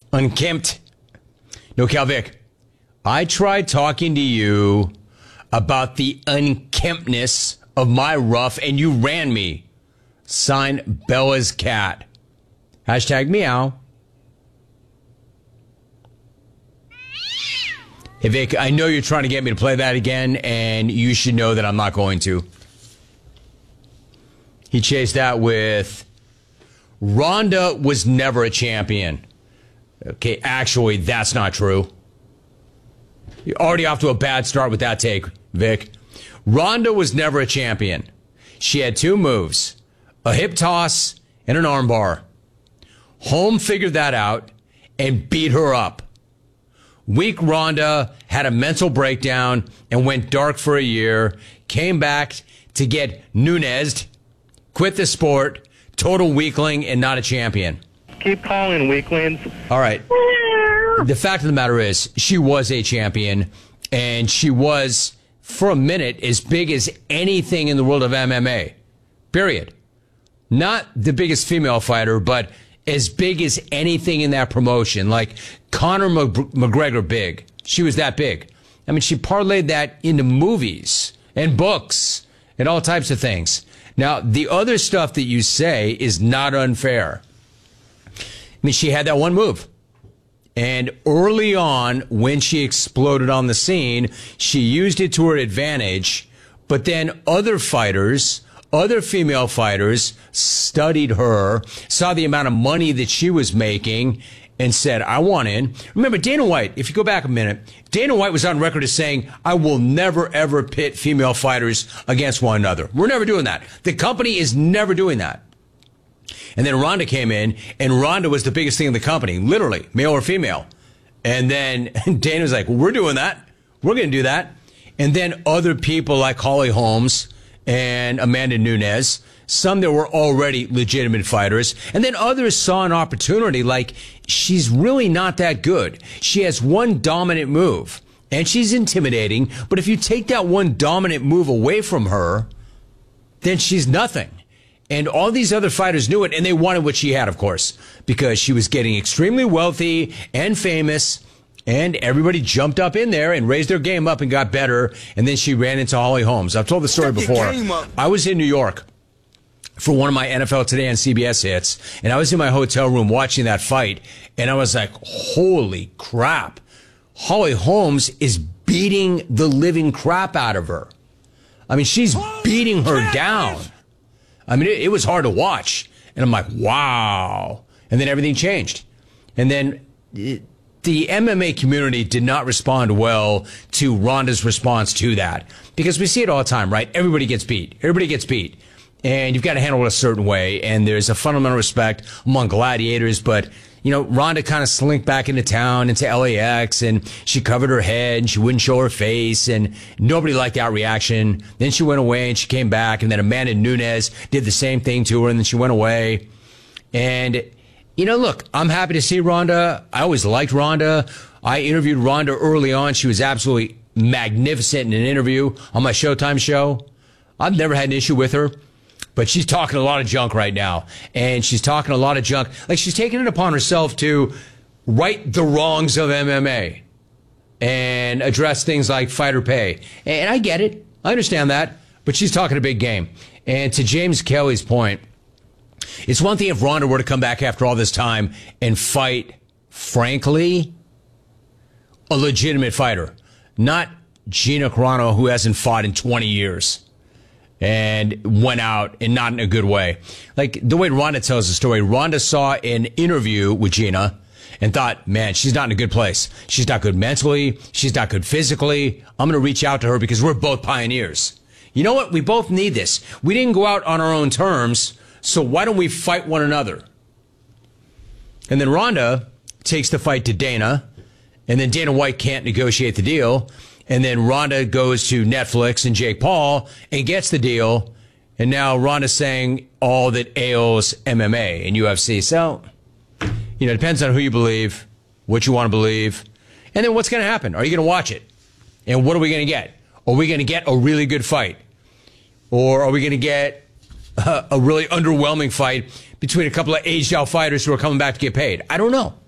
Unkempt. No, Calvic. I tried talking to you about the unkemptness of my ruff, and you ran me. Signed, Bella's cat. Hashtag meow. Hey, Vic, I know you're trying to get me to play that again, and you should know that I'm not going to. He chased that with, Ronda was never a champion. Okay, actually, that's not true. You're already off to a bad start with that take, Vic. Ronda was never a champion. She had two moves, a hip toss and an armbar. Holm figured that out and beat her up. Weak Ronda had a mental breakdown and went dark for a year, came back to get Nunes, quit the sport, total weakling and not a champion. Keep calling, weaklings. All right. The fact of the matter is, she was a champion, and she was, for a minute, as big as anything in the world of MMA. Period. Not the biggest female fighter, but as big as anything in that promotion. Like Conor McGregor big. She was that big. I mean, she parlayed that into movies and books and all types of things. Now, the other stuff that you say is not unfair. I mean, she had that one move. And early on, when she exploded on the scene, she used it to her advantage. But then other fighters, other female fighters, studied her, saw the amount of money that she was making, and said, I want in. Remember, Dana White, if you go back a minute, Dana White was on record as saying, I will never, ever pit female fighters against one another. We're never doing that. The company is never doing that. And then Ronda came in, and Ronda was the biggest thing in the company, literally, male or female. And then Dana was like, well, we're doing that. We're going to do that. And then other people like Holly Holmes and Amanda Nunes, some that were already legitimate fighters, and then others saw an opportunity like, she's really not that good. She has one dominant move, and she's intimidating, but if you take that one dominant move away from her, then she's nothing. And all these other fighters knew it, and they wanted what she had, of course, because she was getting extremely wealthy and famous, and everybody jumped up in there and raised their game up and got better, and then she ran into Holly Holmes. I've told the story before. I was in New York for one of my NFL Today on CBS hits, and I was in my hotel room watching that fight, and I was like, holy crap. Holly Holmes is beating the living crap out of her. I mean, she's beating her down. I mean, it was hard to watch. And I'm like, wow. And then everything changed. And then the MMA community did not respond well to Ronda's response to that. Because we see it all the time, right? Everybody gets beat. Everybody gets beat. And you've got to handle it a certain way. And there's a fundamental respect among gladiators. But, you know, Ronda kind of slinked back into town, into LAX, and she covered her head, and she wouldn't show her face, and nobody liked that reaction. Then she went away, and she came back, and then Amanda Nunes did the same thing to her, and then she went away. And, you know, look, I'm happy to see Ronda. I always liked Ronda. I interviewed Ronda early on. She was absolutely magnificent in an interview on my Showtime show. I've never had an issue with her. But she's talking a lot of junk right now. And she's talking a lot of junk. Like, she's taking it upon herself to right the wrongs of MMA and address things like fighter pay. And I get it. I understand that. But she's talking a big game. And to James Kelly's point, it's one thing if Ronda were to come back after all this time and fight, frankly, a legitimate fighter. Not Gina Carano, who hasn't fought in 20 years. And went out and not in a good way. Like the way Ronda tells the story, Ronda saw an interview with Gina and thought, man, she's not in a good place. She's not good mentally. She's not good physically. I'm going to reach out to her because we're both pioneers. You know what? We both need this. We didn't go out on our own terms, so why don't we fight one another? And then Ronda takes the fight to Dana, and then Dana White can't negotiate the deal. And then Ronda goes to Netflix and Jake Paul and gets the deal. And now Ronda's saying all that ails MMA and UFC. So, you know, it depends on who you believe, what you want to believe. And then what's going to happen? Are you going to watch it? And what are we going to get? Are we going to get a really good fight? Or are we going to get a really underwhelming fight between a couple of aged out fighters who are coming back to get paid? I don't know.